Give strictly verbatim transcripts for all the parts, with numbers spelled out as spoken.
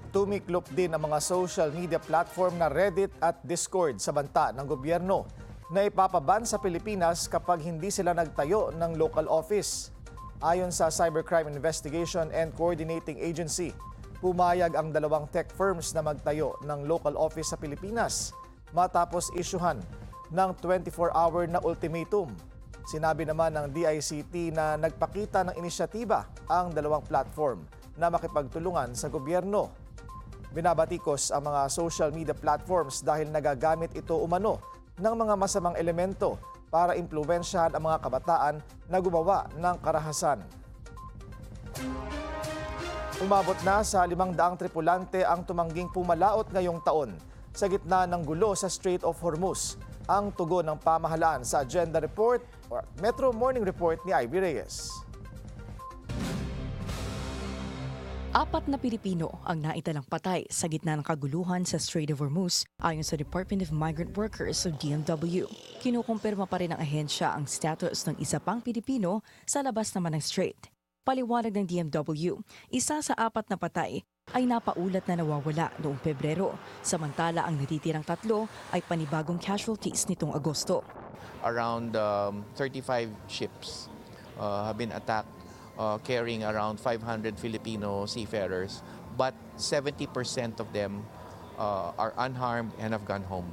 Tumiklop din ang mga social media platform na Reddit at Discord sa banta ng gobyerno na ipapaban sa Pilipinas kapag hindi sila nagtayo ng local office. Ayon sa Cybercrime Investigation and Coordinating Agency, pumayag ang dalawang tech firms na magtayo ng local office sa Pilipinas matapos isyuhan ng twenty-four hour na ultimatum. Sinabi naman ng D I C T na nagpakita ng inisyatiba ang dalawang platform na makipagtulungan sa gobyerno. Binabatikos ang mga social media platforms dahil nagagamit ito umano ng mga masamang elemento para impluwensyahan ang mga kabataan na gumawa ng karahasan. Umabot na sa limang daang tripulante ang tumangging pumalaot ngayong taon sa gitna ng gulo sa Strait of Hormuz. Ang tugon ng pamahalaan sa Agenda Report or Metro Morning Report ni Ivy Reyes. Apat na Pilipino ang naitalang patay sa gitna ng kaguluhan sa Strait of Hormuz ayon sa Department of Migrant Workers o D M W. Kinukumpirma pa rin ng ahensya ang status ng isa pang Pilipino sa labas naman ng strait. Paliwanag ng D M W, isa sa apat na patay ay napaulat na nawawala noong Pebrero, samantala ang natitirang tatlo ay panibagong casualties nitong Agosto. Around um, thirty-five ships uh, have been attacked uh, carrying around five hundred Filipino seafarers, but seventy percent of them uh, are unharmed and have gone home.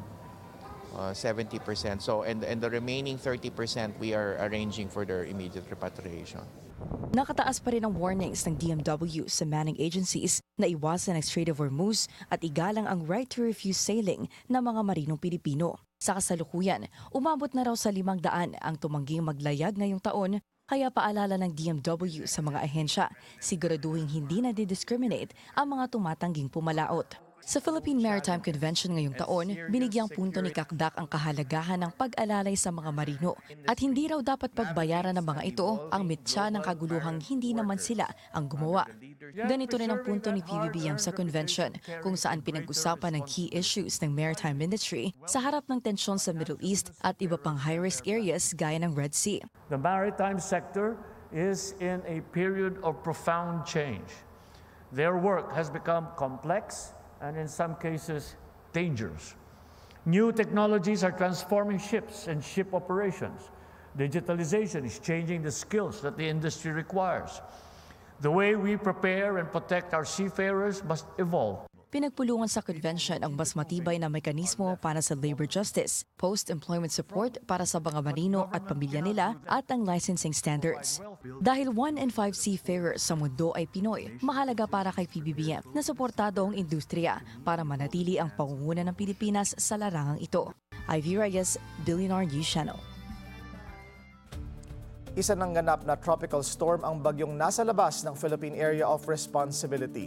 Uh, seventy percent. So, and, and the remaining thirty percent we are arranging for their immediate repatriation. Nakataas pa rin ang warnings ng D M W sa manning agencies na iwasan ang Strait of Hormuz at igalang ang right to refuse sailing ng mga marinong Pilipino. Sa kasalukuyan, umabot na raw sa limang daan ang tumangging maglayag ngayong taon, kaya paalala ng D M W sa mga ahensya, siguraduhin hindi na discriminate ang mga tumatangging pumalaot. Sa Philippine Maritime Convention ngayong taon, binigyang punto ni Kakdak ang kahalagahan ng pag-alalay sa mga marino at hindi raw dapat pagbayaran ng mga ito ang mitya ng kaguluhang hindi naman sila ang gumawa. Ganito rin ang punto ni P B B M sa convention kung saan pinag-usapan ng key issues ng maritime industry sa harap ng tensyon sa Middle East at iba pang high-risk areas gaya ng Red Sea. The maritime sector is in a period of profound change. Their work has become complex and in some cases, dangerous. New technologies are transforming ships and ship operations. Digitalization is changing the skills that the industry requires. The way we prepare and protect our seafarers must evolve. Pinagpulungan sa convention ang mas matibay na mekanismo para sa labor justice, post-employment support para sa mga marino at pamilya nila at ang licensing standards. Dahil one in five seafarers sa mundo ay Pinoy, mahalaga para kay P B B M na suportado ang industriya para manatili ang pangunguna ng Pilipinas sa larangang ito. Ivy Reyes, Billionaire News Channel. Isa ng ganap na tropical storm ang bagyong nasa labas ng Philippine Area of Responsibility.